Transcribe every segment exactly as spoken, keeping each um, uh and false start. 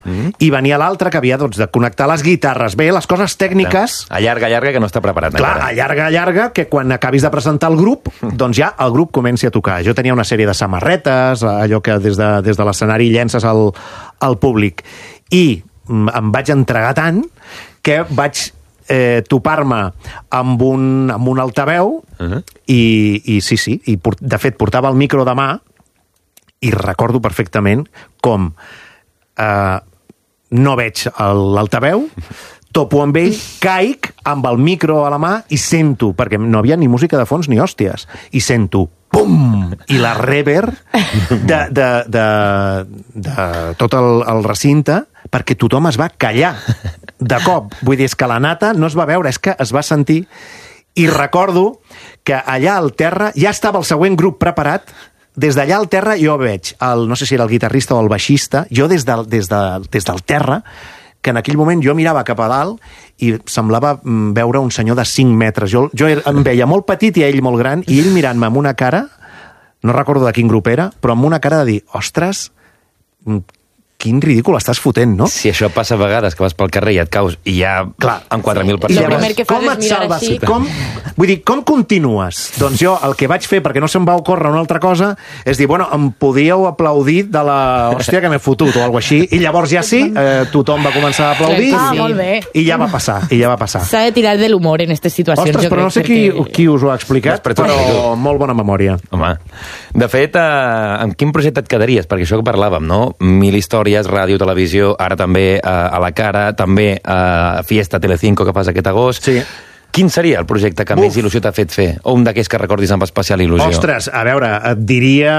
mm-hmm. i venia l'altre que havia doncs, de connectar les guitarres. Bé, les coses tècniques... Allarga, allarga, que no està preparat. Clar, encara. allarga, allarga, que quan acabis de presentar el grup, doncs ja el grup comenci a tocar. Jo tenia una sèrie de samarretes, allò que des de, des de l'escenari llences al, al públic. I em vaig entregar tant que vaig eh, topar-me amb un, amb un altaveu uh-huh. i, i sí, sí, i de fet portava el micro de mà i recordo perfectament com eh, no veig l'altaveu, topo amb ell, caic amb el micro a la mà i sento, perquè no havia ni música de fons ni hòsties, i sento pum! I la reverb de, de, de, de tot el, el recinte, perquè tothom es va callar de cop. Vull dir, és que la nata no es va veure, és que es va sentir. I recordo que allà al terra ja estava el següent grup preparat. Des d'allà al terra jo veig, el, no sé si era el guitarrista o el baixista, jo des, de, des, de, des del terra, que en aquell moment jo mirava cap a dalt i semblava veure un senyor de cinc metres. Jo, jo em veia molt petit i ell molt gran, i ell mirant-me amb una cara, no recordo de quin grup era, però amb una cara de dir, ostres, quin ridícul estàs fotent, no? Si això passa a vegades, que vas pel carrer i et caus i hi ha Clar. amb quatre mil persones... Lo primer que fas és mirar així. Com, vull dir, com continues? Doncs jo el que vaig fer, perquè no se'm va ocórrer una altra cosa, és dir, bueno, em podíeu aplaudir de la hòstia que m'he fotut o alguna així, i llavors ja sí, eh, tothom va començar a aplaudir, ah, i, molt bé. i ja va passar, i ja va passar. S'ha de tirar de l'humor en aquestes situacions. Ostres, però no sé qui, perquè... qui us ho ha explicat, però molt bona memòria. Home, de fet, eh, amb quin projecte et quedaries? Perquè això que parlàvem, no? Mil històries, ràdio, televisió, ara també uh, a la cara, també a uh, Fiesta Telecinco que fas aquest agost. Sí. Quin seria el projecte que Uf. més il·lusió t'ha fet fer? O un d'aquells que recordis amb especial il·lusió? Ostres, a veure, et diria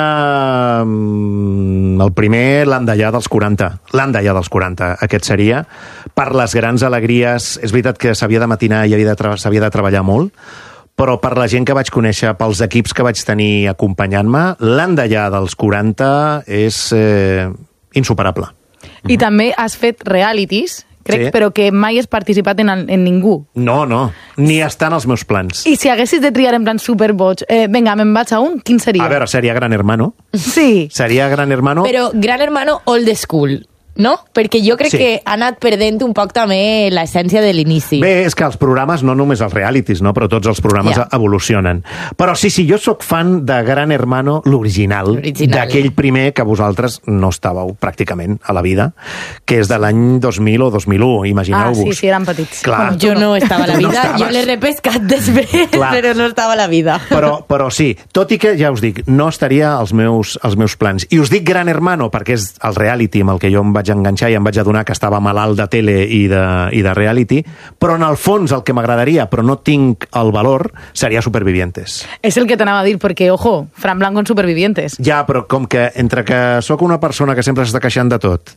el primer, l'Andallà dels quaranta. L'Andallà dels quaranta, aquest seria. Per les grans alegries, és veritat que s'havia de matinar i s'havia de treballar molt, però per la gent que vaig conèixer, pels equips que vaig tenir acompanyant-me, l'Andallà dels quaranta és eh, insuperable. I també has fet realities, crec, sí. però que mai has participat en, en ningú. No, no, ni està en els meus plans. I si haguessis de triar en plan superboig, eh, vinga, me'n vaig a un, quin seria? A veure, seria Gran Hermano. Sí. Seria Gran Hermano. Però Gran Hermano old school, no? Perquè jo crec Sí. que ha anat perdent un poc també l'essència de l'inici. Bé, és que els programes, no només els realities, no? Però tots els programes Ja. evolucionen. Però sí, sí, jo sóc fan de Gran Hermano, l'original, L'original. d'aquell primer que vosaltres no estàveu pràcticament a la vida, que és de l'any dos mil o dos mil u, Ah, imagineu-vos. sí, sí, eren petits. Clar. Bueno, Jo no estava a la No vida, estaves. jo l'he repescat després, Clar. però no estava a la vida. Però, però sí, tot i que, ja us dic, no estaria als meus, als meus plans. I us dic Gran Hermano perquè és el reality amb el que jo em vaig enganxar i em vaig adonar que estava malalt de tele i de, i de reality, però en el fons el que m'agradaria, però no tinc el valor, seria Supervivientes. És el que t'anava a dir, perquè, ojo, Fran Blanco en Supervivientes. Ja, però com que entre que sóc una persona que sempre s'està queixant de tot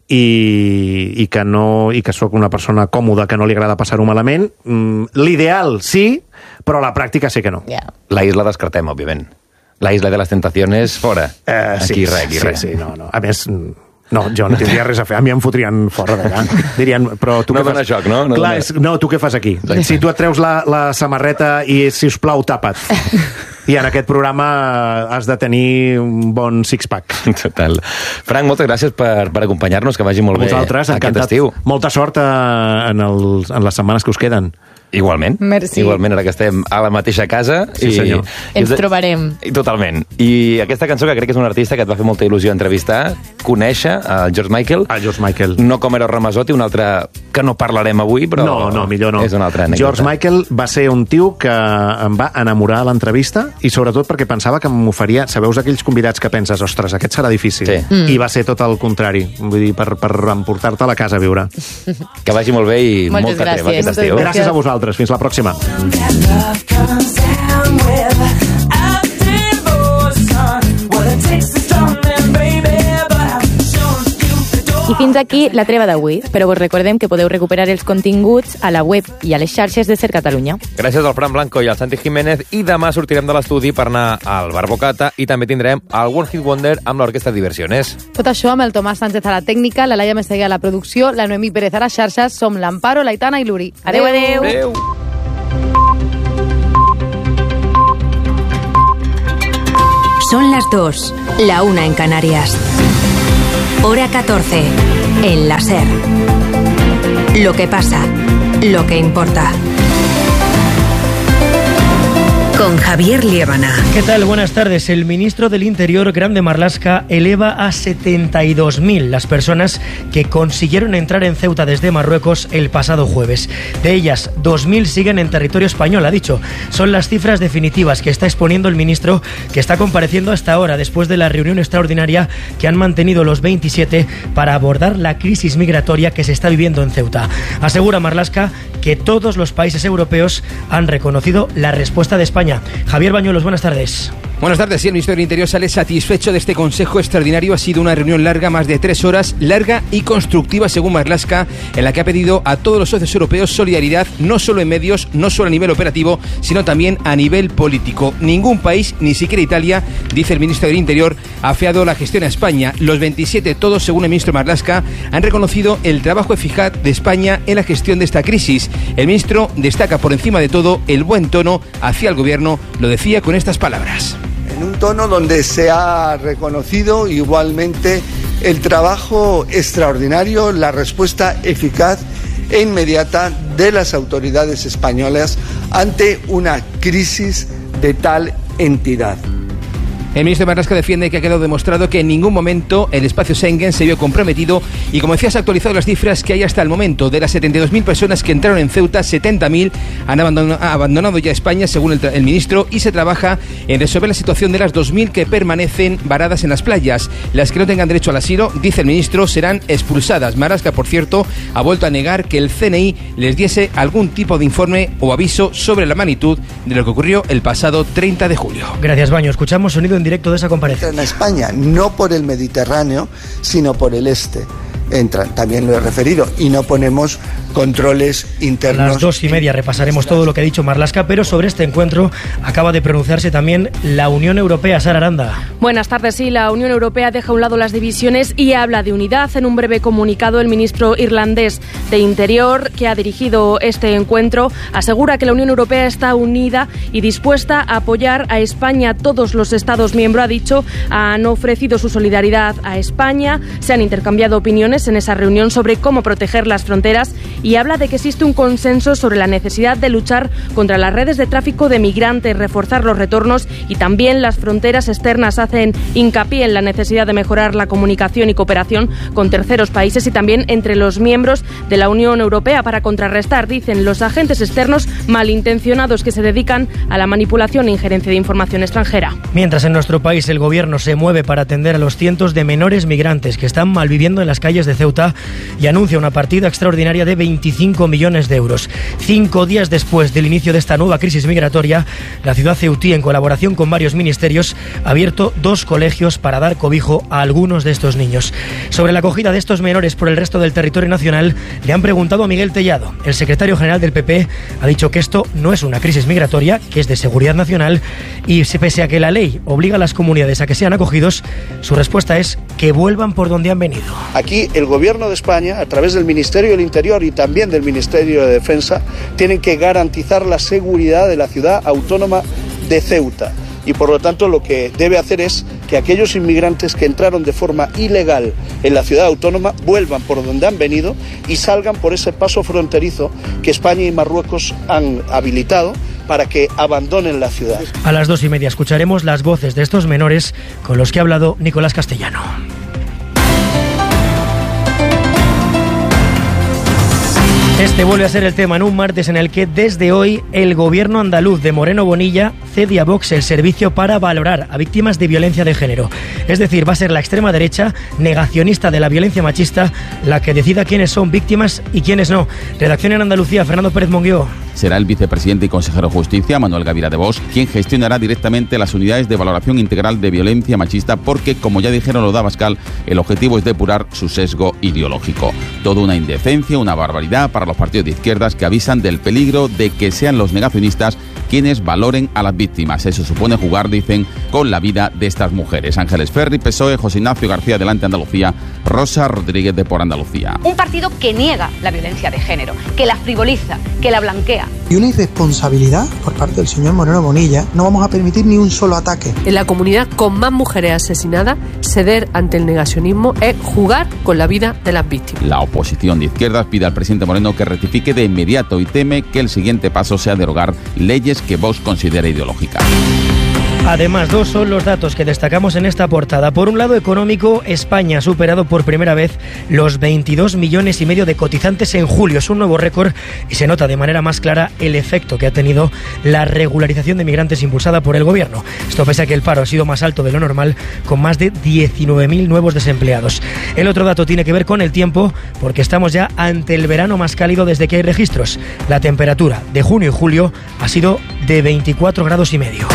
i, i que no i que sóc una persona còmoda, que no li agrada passar-ho malament, mm, l'ideal sí, però la pràctica sé que no. Yeah. La isla descartem, òbviament. La isla de les tentaciones, fora. Eh, sí, aquí res, aquí sí, res. sí, no, no. A més, no, jo no tindria res a fer. A mi em fotrien fora d'allà. Dirien, però tu No què dona fas? joc, no? No Clar, dona- és, no, tu què fas aquí? Si tu et treus la, la samarreta i, si us plau, tapa't. I en aquest programa has de tenir un bon six-pack. Total. Frank, moltes gràcies per, per acompanyar-nos, que vagi molt A vosaltres, bé aquest encantat. estiu. Molta sort eh, en, els, en les setmanes que us queden. Igualment. Merci. Igualment, ara que estem a la mateixa casa. Sí, senyor. I, Ens trobarem. I, totalment. I aquesta cançó, que crec que és un artista que et va fer molta il·lusió entrevistar, conèixer, el George Michael. Ah, George Michael. No com era Ramazotti, un altre que no parlarem avui, però... No, no, millor no. És una altra anècdota. George Michael va ser un tio que em va enamorar a l'entrevista i sobretot perquè pensava que m'oferia... Sabeus aquells convidats que penses, ostres, aquest serà difícil. Sí. Mm. I va ser tot el contrari. Vull dir, per, per emportar-te a la casa a viure. Que vagi molt bé i Moltes molta treva gràcies. aquest estiu. Moltes Gràcies a vosaltres. Fins la pròxima. I fins aquí la treva d'avui, però vos recordem que podeu recuperar els continguts a la web i a les xarxes de Ser Catalunya. Gràcies al Fran Blanco i al Santi Jiménez, i demà sortirem de l'estudi per anar al Bar Bocata i també tindrem el One Hit Wonder amb l'Orquestra Diversiones. Tot això amb el Tomàs Sánchez a la tècnica, la Laia Meseguer a la producció, la Noemí Pérez a les xarxes, som l'Amparo, l'Aitana i l'Uri. Adéu, adéu. Adéu. Son las dos, la una en Canarias. Hora catorce. en la SER. Lo que pasa, lo que importa. Con Javier Liébana. ¿Qué tal? Buenas tardes. El ministro del Interior, Grande Marlaska, eleva a setenta y dos mil las personas que consiguieron entrar en Ceuta desde Marruecos el pasado jueves. De ellas, dos mil siguen en territorio español, ha dicho. Son las cifras definitivas que está exponiendo el ministro, que está compareciendo hasta ahora después de la reunión extraordinaria que han mantenido los veintisiete para abordar la crisis migratoria que se está viviendo en Ceuta. Asegura Marlaska que todos los países europeos han reconocido la respuesta de España. Javier Bañuelos, buenas tardes. Buenas tardes. Sí, el ministro del Interior sale satisfecho de este consejo extraordinario. Ha sido una reunión larga, más de tres horas, larga y constructiva, según Marlaska, en la que ha pedido a todos los socios europeos solidaridad, no solo en medios, no solo a nivel operativo, sino también a nivel político. Ningún país, ni siquiera Italia, dice el ministro del Interior, ha afeado la gestión a España. Los veintisiete, todos, según el ministro Marlaska, han reconocido el trabajo eficaz de España en la gestión de esta crisis. El ministro destaca por encima de todo el buen tono hacia el gobierno. Lo decía con estas palabras. En un tono donde se ha reconocido igualmente el trabajo extraordinario, la respuesta eficaz e inmediata de las autoridades españolas ante una crisis de tal entidad. El ministro Marlaska defiende que ha quedado demostrado que en ningún momento el espacio Schengen se vio comprometido y, como decía, se ha actualizado las cifras que hay hasta el momento. De las setenta y dos mil personas que entraron en Ceuta, setenta mil han abandonado, abandonado ya España, según el, el ministro, y se trabaja en resolver la situación de las dos mil que permanecen varadas en las playas. Las que no tengan derecho al asilo, dice el ministro, serán expulsadas. Marlaska, por cierto, ha vuelto a negar que el C N I les diese algún tipo de informe o aviso sobre la magnitud de lo que ocurrió el pasado treinta de julio. Gracias, Baño. Escuchamos sonido en directo de esa comparecencia. En España, no por el Mediterráneo, sino por el este. Entran, también lo he referido, y no ponemos controles internos. A las dos y media repasaremos todo lo que ha dicho Marlaska, pero sobre este encuentro acaba de pronunciarse también la Unión Europea. Sara Aranda. Buenas tardes. Sí, la Unión Europea deja a un lado las divisiones y habla de unidad. En un breve comunicado, el ministro irlandés de Interior, que ha dirigido este encuentro, asegura que la Unión Europea está unida y dispuesta a apoyar a España. Todos los Estados miembros, ha dicho, han ofrecido su solidaridad a España. Se han intercambiado opiniones en esa reunión sobre cómo proteger las fronteras y habla de que existe un consenso sobre la necesidad de luchar contra las redes de tráfico de migrantes, reforzar los retornos y también las fronteras externas. Hacen hincapié en la necesidad de mejorar la comunicación y cooperación con terceros países y también entre los miembros de la Unión Europea para contrarrestar, dicen, los agentes externos malintencionados que se dedican a la manipulación e injerencia de información extranjera. Mientras en nuestro país el gobierno se mueve para atender a los cientos de menores migrantes que están malviviendo en las calles de Ceuta y anuncia una partida extraordinaria de veinticinco millones de euros. Cinco días después del inicio de esta nueva crisis migratoria, la ciudad ceutí, en colaboración con varios ministerios, ha abierto dos colegios para dar cobijo a algunos de estos niños. Sobre la acogida de estos menores por el resto del territorio nacional, le han preguntado a Miguel Tellado. El secretario general del P P ha dicho que esto no es una crisis migratoria, que es de seguridad nacional, y pese a que la ley obliga a las comunidades a que sean acogidos, su respuesta es que vuelvan por donde han venido. Aquí el Gobierno de España, a través del Ministerio del Interior y también del Ministerio de Defensa, tienen que garantizar la seguridad de la ciudad autónoma de Ceuta. Y por lo tanto lo que debe hacer es que aquellos inmigrantes que entraron de forma ilegal en la ciudad autónoma vuelvan por donde han venido y salgan por ese paso fronterizo que España y Marruecos han habilitado para que abandonen la ciudad. A las dos y media escucharemos las voces de estos menores con los que ha hablado Nicolás Castellano. Este vuelve a ser el tema en un martes en el que desde hoy el gobierno andaluz de Moreno Bonilla cede a Vox el servicio para valorar a víctimas de violencia de género. Es decir, va a ser la extrema derecha, negacionista de la violencia machista, la que decida quiénes son víctimas y quiénes no. Redacción en Andalucía, Fernando Pérez Monguió. Será el vicepresidente y consejero de Justicia, Manuel Gavira de Vox, quien gestionará directamente las unidades de valoración integral de violencia machista porque, como ya dijeron los de Abascal, el objetivo es depurar su sesgo ideológico. Toda una indecencia, una barbaridad para los partidos de izquierdas que avisan del peligro de que sean los negacionistas quienes valoren a las víctimas. Eso supone jugar, dicen, con la vida de estas mujeres. Ángeles Ferri, P S O E, José Ignacio García Adelante Andalucía, Rosa Rodríguez de Por Andalucía. Un partido que niega la violencia de género, que la frivoliza, que la blanquea. Y una irresponsabilidad por parte del señor Moreno Bonilla. No vamos a permitir ni un solo ataque. En la comunidad con más mujeres asesinadas, ceder ante el negacionismo es jugar con la vida de las víctimas. La oposición de izquierdas pide al presidente Moreno que rectifique de inmediato y teme que el siguiente paso sea derogar leyes que Vox considera ideológicas. Además, dos son los datos que destacamos en esta portada. Por un lado, económico, España ha superado por primera vez los veintidós millones y medio de cotizantes en julio. Es un nuevo récord y se nota de manera más clara el efecto que ha tenido la regularización de migrantes impulsada por el gobierno. Esto pese a que el paro ha sido más alto de lo normal, con más de diecinueve mil nuevos desempleados. El otro dato tiene que ver con el tiempo, porque estamos ya ante el verano más cálido desde que hay registros. La temperatura de junio y julio ha sido de veinticuatro grados y medio.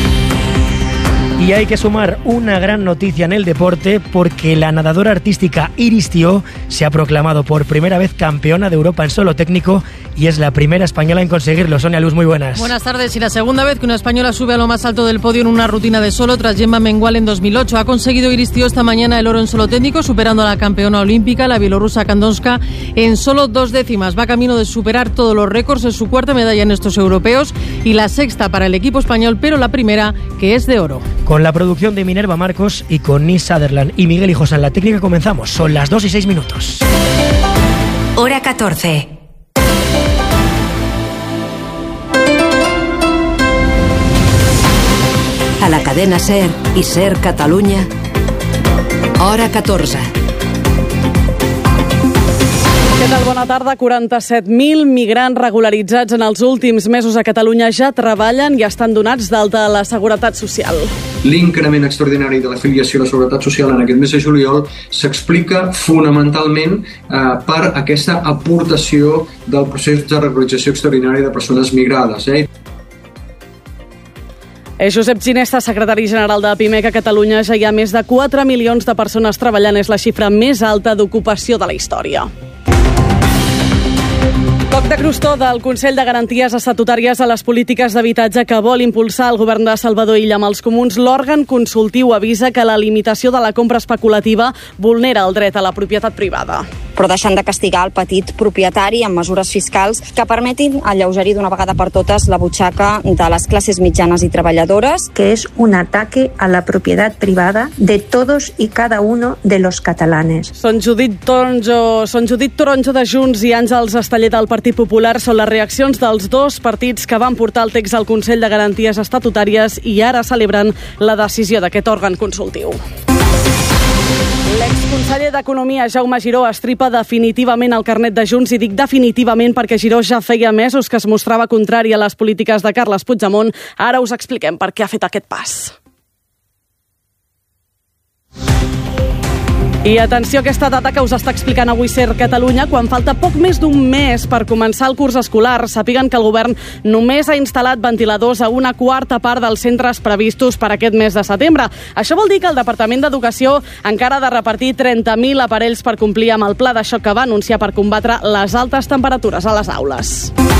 Y hay que sumar una gran noticia en el deporte, porque la nadadora artística Iris Tió se ha proclamado por primera vez campeona de Europa en solo técnico y es la primera española en conseguirlo. Sonia Luz, muy buenas. Buenas tardes. Y la segunda vez que una española sube a lo más alto del podio en una rutina de solo tras Gemma Mengual en dos mil ocho. Ha conseguido Iris Tió esta mañana el oro en solo técnico, superando a la campeona olímpica, la bielorrusa Kandonska, en solo dos décimas. Va camino de superar todos los récords. Es su cuarta medalla en estos europeos y la sexta para el equipo español, pero la primera que es de oro. Con la producción de Minerva Marcos y con Nis Sutherland y Miguel Hijos en la técnica comenzamos. Son las dos y seis minutos. Hora catorce. A la cadena SER i SER Catalunya, Hora catorze. Què tal? Bona tarda. quaranta-set mil migrants regularitzats en els últims mesos a Catalunya ja treballen i estan donats d'alta a la Seguretat Social. L'increment extraordinari de l'afiliació a la Seguretat Social en aquest mes de juliol s'explica fonamentalment eh, per aquesta aportació del procés de regularització extraordinària de persones migrades. Eh? És Josep Ginesta, secretari general de Pimec a Catalunya. Ja hi ha més de quatre milions de persones treballant. És la xifra més alta d'ocupació de la història. Toc de crostó del Consell de Garanties Estatutàries a les polítiques d'habitatge que vol impulsar el govern de Salvador Illa amb els comuns. L'òrgan consultiu avisa que la limitació de la compra especulativa vulnera el dret a la propietat privada. Però deixant de castigar el petit propietari amb mesures fiscals que permetin alleugerir d'una vegada per totes la butxaca de les classes mitjanes i treballadores. Que es un ataque a la propiedad privada de todos y cada uno de los catalanes. Són Judit Toronjo, són Judit Toronjo de Junts i Àngels Esteller del Partit Popular. Són les reaccions dels dos partits que van portar el text al Consell de Garanties Estatutàries i ara celebren la decisió d'aquest òrgan consultiu. L'exconseller d'Economia, Jaume Giró, estripa definitivament el carnet de Junts, i dic definitivament perquè Giró ja feia mesos que es mostrava contrari a les polítiques de Carles Puigdemont. Ara us expliquem per què ha fet aquest pas. I atenció a aquesta data que us està explicant avui SER Catalunya, quan falta poc més d'un mes per començar el curs escolar. Sàpiguen que el govern només ha instal·lat ventiladors a una quarta part dels centres previstos per aquest mes de setembre. Això vol dir que el Departament d'Educació encara ha de repartir trenta mil aparells per complir amb el pla de xoc que va anunciar per combatre les altes temperatures a les aules.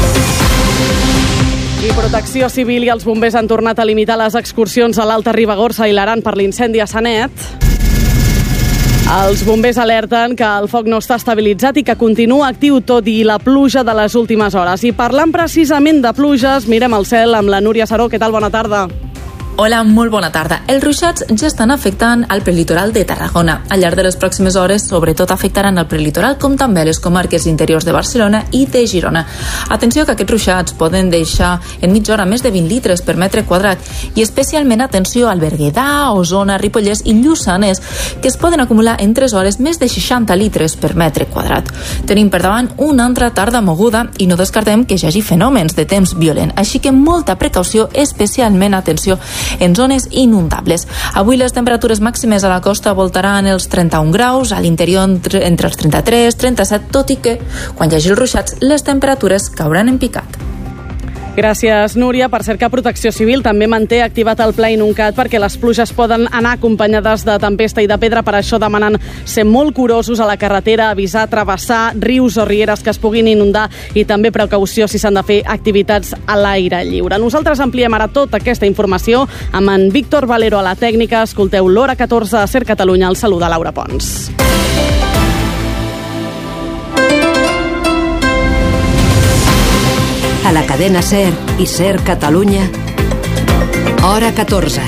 I Protecció Civil i els bombers han tornat a limitar les excursions a l'Alta Ribagorça i l'Aran per l'incendi a Sanet. Els bombers alerten que el foc no està estabilitzat i que continua actiu tot i la pluja de les últimes hores. I parlant precisament de pluges, mirem el cel amb la Núria Saró. Què tal? Bona tarda. Hola, molt bona tarda. Els ruixats ja estan afectant al prelitoral de Tarragona. Al llarg de les pròximes hores, sobretot afectaran el prelitoral, com també les comarques interiors de Barcelona i de Girona. Atenció que aquests ruixats poden deixar en mitja hora més de vint litres per metre quadrat, i especialment atenció al Berguedà, Osona, Ripollès i Lluçanès, que es poden acumular en tres hores més de seixanta litres per metre quadrat. Tenim per davant una altra tarda moguda i no descartem que hi hagi fenòmens de temps violent, així que molta precaució, especialment atenció en zones inundables. Avui les temperatures màximes a la costa voltaran els trenta-un graus, a l'interior entre, entre els trenta-tres, trenta-set, tot i que quan hi hagi els ruixats les temperatures cauran en picat. Gràcies, Núria. Per cert que Protecció Civil també manté activat el pla Inuncat perquè les pluges poden anar acompanyades de tempesta i de pedra. Per això demanen ser molt curosos a la carretera, avisar, travessar rius o rieres que es puguin inundar i també precaució si s'han de fer activitats a l'aire lliure. Nosaltres ampliem ara tota aquesta informació amb en Víctor Valero a la tècnica. Escolteu l'Hora catorze a SER Catalunya. El saluda Laura Pons. A la cadena SER i SER Catalunya, hora catorze.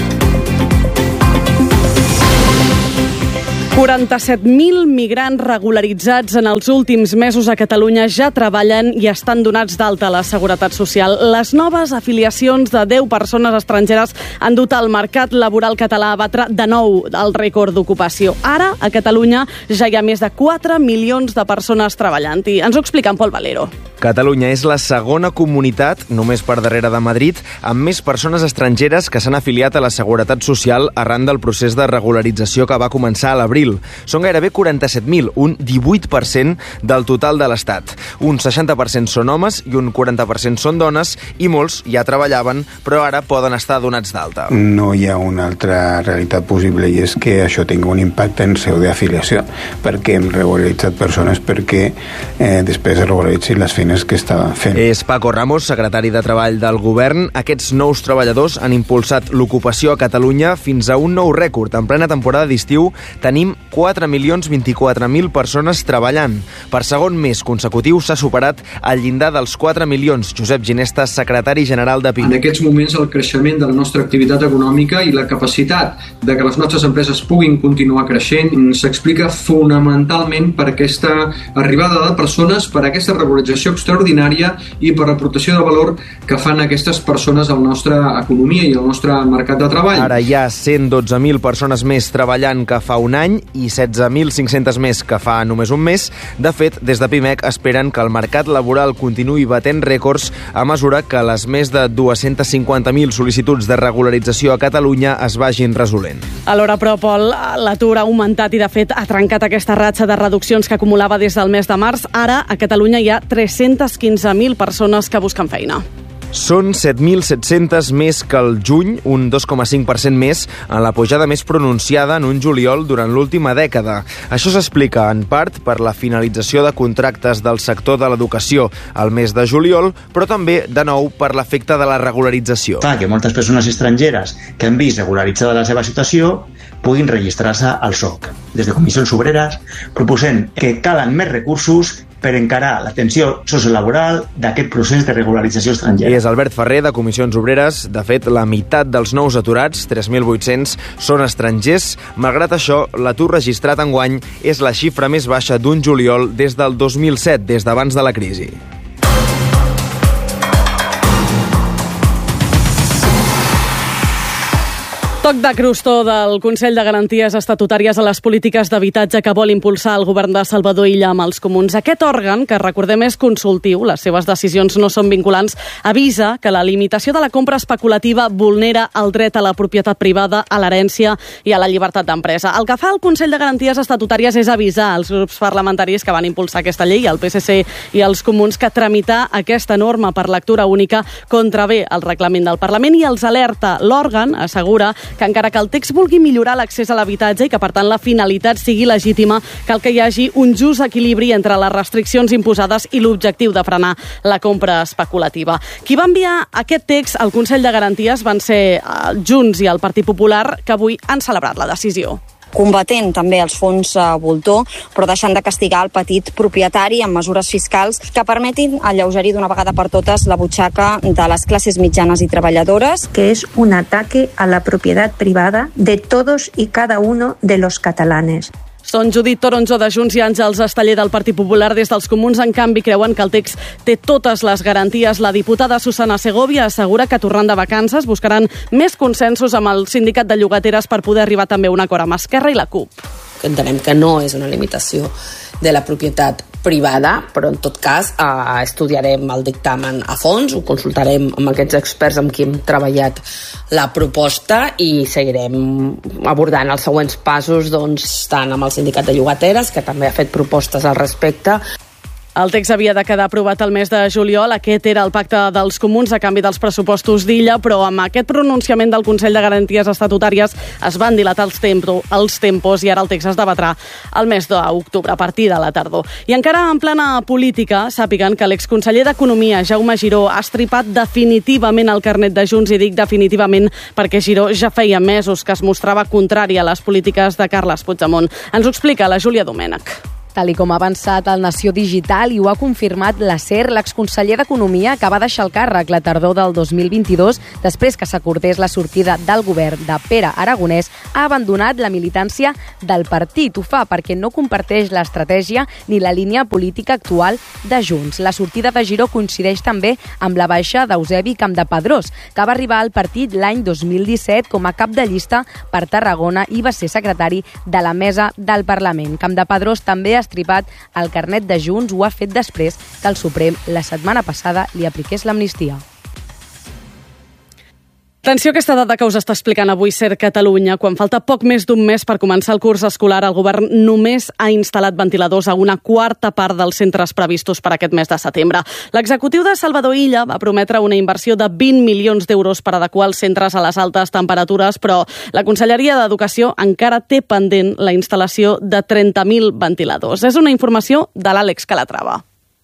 quaranta-set mil migrants regularitzats en els últims mesos a Catalunya ja treballen i estan donats d'alta a la Seguretat Social. Les noves afiliacions de deu persones estrangeres han dut el mercat laboral català a batre de nou el rècord d'ocupació. Ara, a Catalunya, ja hi ha més de quatre milions de persones treballant. I ens ho explica en Pol Valero. Catalunya és la segona comunitat, només per darrere de Madrid, amb més persones estrangeres que s'han afiliat a la Seguretat Social arran del procés de regularització que va començar a l'abril. Són gairebé quaranta-set mil, un divuit per cent del total de l'Estat. Un seixanta per cent són homes i un quaranta per cent són dones, i molts ja treballaven, però ara poden estar donats d'alta. No hi ha una altra realitat possible, i és que això tingui un impacte en seu d'afiliació, perquè hem regularitzat persones perquè eh, després es regularitzin les feines que estaven fent. És Paco Ramos, secretari de Treball del Govern. Aquests nous treballadors han impulsat l'ocupació a Catalunya fins a un nou rècord. En plena temporada d'estiu tenim quatre milions vint-i-quatre mil persones treballant. Per segon mes consecutiu s'ha superat el llindar dels quatre milions. Josep Ginesta, secretari general de P I M. En aquests moments el creixement de la nostra activitat econòmica i la capacitat de que les nostres empreses puguin continuar creixent s'explica fonamentalment per aquesta arribada de persones, per aquesta regularització extraordinària i per l'aportació de valor que fan aquestes persones a la nostra economia i al nostre mercat de treball. Ara hi ha cent dotze mil persones més treballant que fa un any i setze mil cinc-cents més que fa només un mes. De fet, des de Pimec esperen que el mercat laboral continuï batent rècords a mesura que les més de dues-centes cinquanta mil sol·licituds de regularització a Catalunya es vagin resolent. Alhora, però, Pol, l'atur ha augmentat i, de fet, ha trencat aquesta ratxa de reduccions que acumulava des del mes de març. Ara, a Catalunya hi ha tres-centes quinze mil persones que busquen feina. Són set mil set-cents més que el juny, un dos coma cinc per cent més, en la pujada més pronunciada en un juliol durant l'última dècada. Això s'explica, en part, per la finalització de contractes del sector de l'educació al mes de juliol, però també, de nou, per l'efecte de la regularització. Fa que moltes persones estrangeres que han vist regularitzada la seva situació puguin registrar-se al S O C. Des de Comissions Obreres proposem que calen més recursos per encarar l'atenció sociolaboral d'aquest procés de regularització estrangera. I és Albert Ferrer, de Comissions Obreres. De fet, la meitat dels nous aturats, tres mil vuit-cents, són estrangers. Malgrat això, l'atur registrat enguany és la xifra més baixa d'un juliol des del dos mil set, des d'abans de la crisi. Toc de crostó del Consell de Garanties Estatutàries a les polítiques d'habitatge que vol impulsar el govern de Salvador Illa amb els comuns. Aquest òrgan, que recordem és consultiu, les seves decisions no són vinculants, avisa que la limitació de la compra especulativa vulnera el dret a la propietat privada, a l'herència i a la llibertat d'empresa. El que fa el Consell de Garanties Estatutàries és avisar als grups parlamentaris que van impulsar aquesta llei, el P S C i els comuns, que tramitar aquesta norma per lectura única contravé el reglament del Parlament, i els alerta. L'òrgan assegura que encara que el text vulgui millorar l'accés a l'habitatge i que, per tant, la finalitat sigui legítima, cal que hi hagi un just equilibri entre les restriccions imposades i l'objectiu de frenar la compra especulativa. Qui va enviar aquest text al Consell de Garanties van ser Junts i el Partit Popular, que avui han celebrat la decisió. Combatent també els fons voltor, però deixant de castigar el petit propietari amb mesures fiscals que permetin alleugerir d'una vegada per totes la butxaca de les classes mitjanes i treballadores. Que es un ataque a la propiedad privada de todos y cada uno de los catalanes. Són Judit Toronjo de Junts i Àngels Esteller del Partit Popular. Des dels comuns, en canvi, creuen que el text té totes les garanties. La diputada Susana Segovia assegura que, tornant de vacances, buscaran més consensos amb el sindicat de llogateres per poder arribar també a un acord amb Esquerra i la CUP. Entenem que no és una limitació de la propietat privada, però en tot cas eh, estudiarem el dictamen a fons, ho consultarem amb aquests experts amb qui hem treballat la proposta i seguirem abordant els següents passos, doncs, tant amb el sindicat de llogateres, que també ha fet propostes al respecte. El text havia de quedar aprovat el mes de juliol. Aquest era el pacte dels comuns a canvi dels pressupostos d'Illa, però amb aquest pronunciament del Consell de Garanties Estatutàries es van dilatar els, tempo, els tempos i ara el text es debatrà el mes d'octubre, a partir de la tardor. I encara en plena política, sàpiguen que l'exconseller d'Economia, Jaume Giró, ha estripat definitivament el carnet de Junts, i dic definitivament perquè Giró ja feia mesos que es mostrava contrari a les polítiques de Carles Puigdemont. Ens ho explica la Júlia Domènech. tal i com ha avançat el Nació Digital i ho ha confirmat la SER, l'exconseller d'Economia, que va deixar el càrrec la tardor del dos mil vint-i-dos després que s'acordés la sortida del govern de Pere Aragonès, ha abandonat la militància del partit. Ho fa perquè no comparteix l'estratègia ni la línia política actual de Junts. La sortida de Giró coincideix també amb la baixa d'Eusebi Campdepadrós, que va arribar al partit l'any dos mil disset com a cap de llista per Tarragona i va ser secretari de la mesa del Parlament. Campdepadrós també ha estripat el carnet de Junts, ho ha fet després que el Suprem la setmana passada li apliqués l'amnistia. Atenció a aquesta dada que us està explicant avui SER Catalunya. Quan falta poc més d'un mes per començar el curs escolar, el govern només ha instal·lat ventiladors a una quarta part dels centres previstos per aquest mes de setembre. L'executiu de Salvador Illa va prometre una inversió de vint milions d'euros per adequar els centres a les altes temperatures, però la Conselleria d'Educació encara té pendent la instal·lació de trenta mil ventiladors. És una informació de l'Àlex Calatrava.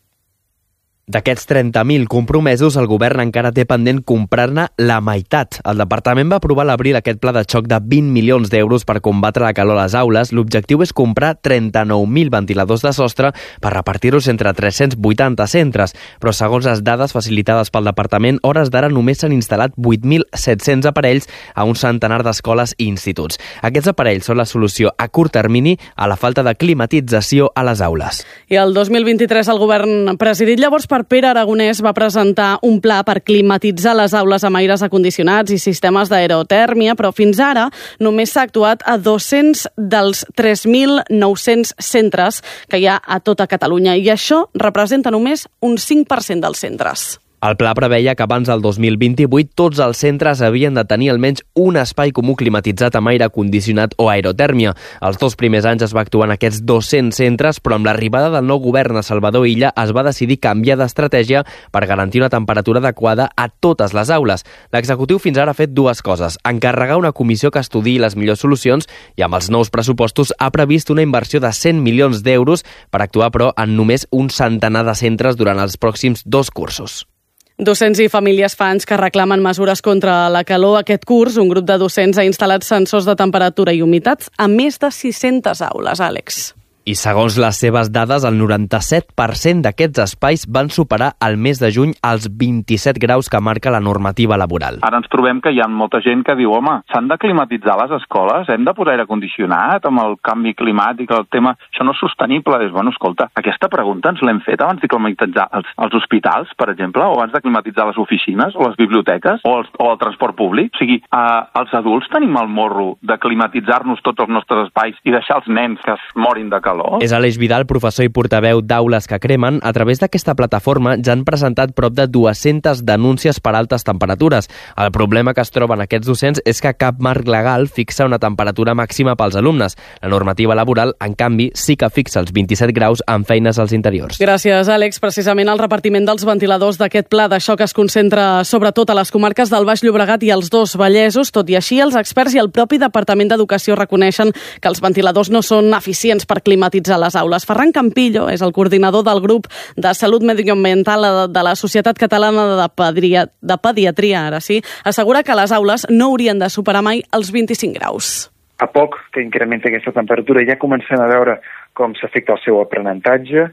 D'aquests trenta mil compromesos, el govern encara té pendent comprar-ne la meitat. El departament va aprovar a l'abril aquest pla de xoc de vint milions d'euros per combatre la calor a les aules. L'objectiu és comprar trenta-nou mil ventiladors de sostre per repartir-los entre tres-cents vuitanta centres. Però segons les dades facilitades pel departament, a hores d'ara només s'han instal·lat vuit mil set-cents aparells a un centenar d'escoles i instituts. Aquests aparells són la solució a curt termini a la falta de climatització a les aules. I el dos mil vint-i-tres el govern presidit llavors per Pere Aragonès va presentar un pla per climatitzar les aules amb aires acondicionats i sistemes d'aerotèrmia, però fins ara només s'ha actuat a dos-cents dels tres mil nou-cents centres que hi ha a tota Catalunya, i això representa només un cinc per cent dels centres. El pla preveia que abans del dos mil vint-i-vuit tots els centres havien de tenir almenys un espai comú climatitzat amb aire condicionat o aerotèrmia. Els dos primers anys es va actuar en aquests dos-cents centres, però amb l'arribada del nou govern a Salvador Illa es va decidir canviar d'estratègia per garantir una temperatura adequada a totes les aules. L'executiu fins ara ha fet dues coses: encarregar una comissió que estudiï les millors solucions i amb els nous pressupostos ha previst una inversió de cent milions d'euros per actuar, però, en només un centenar de centres durant els pròxims dos cursos. Docents i famílies fa anys que reclamen mesures contra la calor. Aquest curs, un grup de docents ha instal·lat sensors de temperatura i humitat a més de sis-centes aules, Àlex. I segons les seves dades, el noranta-set per cent d'aquests espais van superar al mes de juny els vint-i-set graus que marca la normativa laboral. Ara ens trobem que hi ha molta gent que diu: home, s'han de climatitzar les escoles, hem de posar aire condicionat amb el canvi climàtic, el tema, això no és sostenible. És, bueno, escolta, aquesta pregunta ens l'hem fet abans de climatitzar els, els hospitals, per exemple, o abans de climatitzar les oficines, o les biblioteques, o el, o el transport públic. O sigui, eh, els adults tenim el morro de climatitzar-nos tots els nostres espais i deixar els nens que es morin de calor. És Aleix Vidal, professor i portaveu d'Aules que Cremen. A través d'aquesta plataforma ja han presentat prop de dues-centes denúncies per altes temperatures. El problema que es troben aquests docents és que cap marc legal fixa una temperatura màxima pels alumnes. La normativa laboral, en canvi, sí que fixa els vint-i-set graus en feines als interiors. Gràcies, Àlex. Precisament el repartiment dels ventiladors d'aquest pla de xoc es concentra sobretot a les comarques del Baix Llobregat i els dos Vallesos. Tot i així, els experts i el propi Departament d'Educació reconeixen que els ventiladors no són eficients per climatitzar les aules. Ferran Campillo és el coordinador del grup de salut medioambiental de la Societat Catalana de, Pedria, de Pediatria, ara sí, assegura que les aules no haurien de superar mai els vint-i-cinc graus. A poc que incrementa aquesta temperatura ja comencem a veure com s'afecta el seu aprenentatge,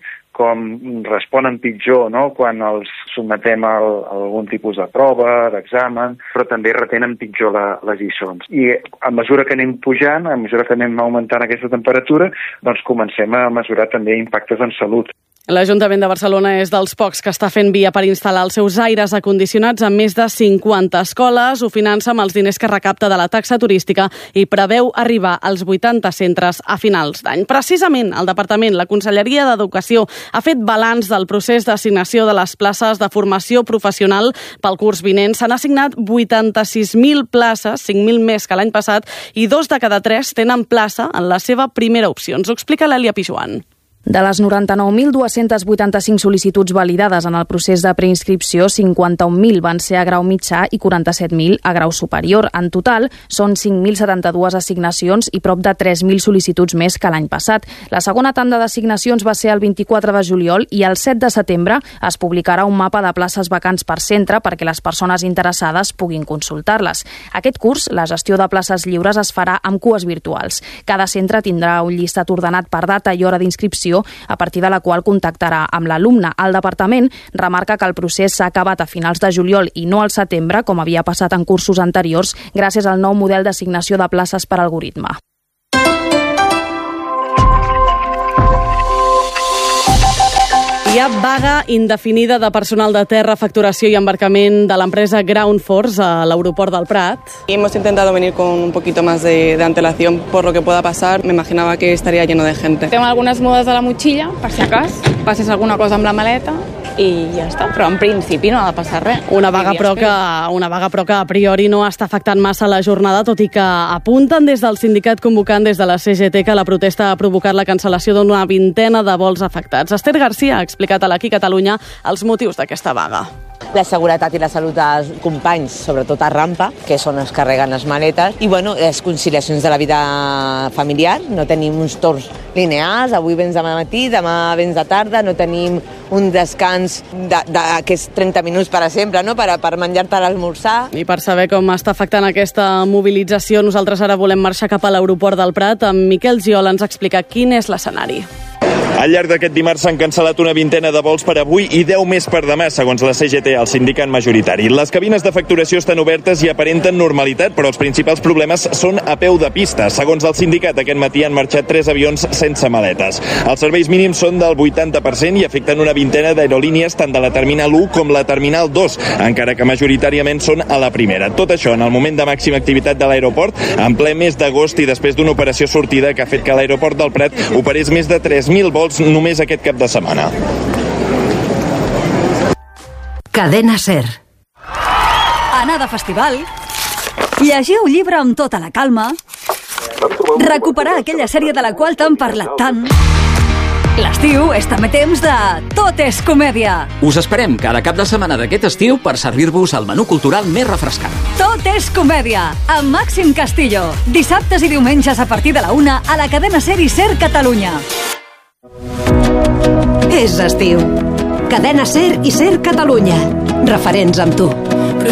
com responen pitjor, no?, quan els sotmetem a algun tipus de prova, d'examen, però també retenen pitjor la, les lliçons. I a mesura que anem pujant, a mesura que anem augmentant aquesta temperatura, doncs comencem a mesurar també impactes en salut. L'Ajuntament de Barcelona és dels pocs que està fent via per instal·lar els seus aires acondicionats en més de cinquanta escoles. Ho finança amb els diners que recapta de la taxa turística i preveu arribar als vuitanta centres a finals d'any. Precisament, el Departament, la Conselleria d'Educació, ha fet balanç del procés d'assignació de les places de formació professional pel curs vinent. S'han assignat vuitanta-sis mil places, cinc mil més que l'any passat, i dos de cada tres tenen plaça en la seva primera opció. Ens ho explica l'Èlia Pijuan. De les noranta-nou mil dues-centes vuitanta-cinc sol·licituds validades en el procés de preinscripció, cinquanta-un mil van ser a grau mitjà i quaranta-set mil a grau superior. En total, són cinc mil setanta-dues assignacions i prop de tres mil sol·licituds més que l'any passat. La segona tanda d'assignacions va ser el vint-i-quatre de juliol i el set de setembre es publicarà un mapa de places vacants per centre perquè les persones interessades puguin consultar-les. Aquest curs, la gestió de places lliures es farà amb cues virtuals. Cada centre tindrà un llistat ordenat per data i hora d'inscripció informació a partir de la qual contactarà amb l'alumne. El departament remarca que el procés s'ha acabat a finals de juliol i no al setembre, com havia passat en cursos anteriors, gràcies al nou model d'assignació de places per algoritme. Hi ha vaga indefinida de personal de terra, facturació i embarcament de l'empresa Ground Force a l'aeroport del Prat. Hemos intentado venir con un poquito más de, de antelación por lo que pueda pasar. Me imaginaba que estaría lleno de gente. Tengo algunes mudes a la motxilla, per si acas, passes alguna cosa amb la maleta i ja està, però en principi no ha de passar res. Una vaga, però que, una vaga però que a priori no està afectant massa la jornada, tot i que apunten des del sindicat convocant des de la C G T que la protesta ha provocat la cancel·lació d'una vintena de vols afectats. Esther Garcia ha explicat a l'Aquí Catalunya els motius d'aquesta vaga. La seguretat i la salut dels companys, sobretot a rampa, que són els que carreguen les maletes, i bueno, les conciliacions de la vida familiar. No tenim uns torns lineals, avui vens de matí, demà vens de tarda, no tenim un descans d'aquests trenta minuts per sempre, no? per, per menjar-te l'esmorzar. I per saber com està afectant aquesta mobilització, nosaltres ara volem marxar cap a l'aeroport del Prat. En Miquel Giol ens explica quin és l'escenari. Al llarg d'aquest dimarts s'han cancel·lat una vintena de vols per avui i deu més per demà, segons la C G T, el sindicat majoritari. Les cabines de facturació estan obertes i aparenten normalitat, però els principals problemes són a peu de pista. Segons el sindicat, aquest matí han marxat tres avions sense maletes. Els serveis mínims són del vuitanta per cent i afecten una vintena d'aerolínies, tant de la Terminal u com la Terminal dos, encara que majoritàriament són a la primera. Tot això en el moment de màxima activitat de l'aeroport, en ple mes d'agost i després d'una operació sortida que ha fet que l'aeroport del Prat operés més de tres mil vols només aquest cap de setmana. Cadena SER. Anar de festival, llegir un llibre amb tota la calma, recuperar aquella sèrie de la qual t'han parlat tant. L'estiu és també temps de Tot és comèdia. Us esperem cada cap de setmana d'aquest estiu per servir-vos el menú cultural més refrescant. Tot és comèdia, amb Màxim Castillo. Dissabtes i diumenges a partir de la una a la cadena SER i SER Catalunya. És estiu. Cadena SER i SER Catalunya. Referents amb tu.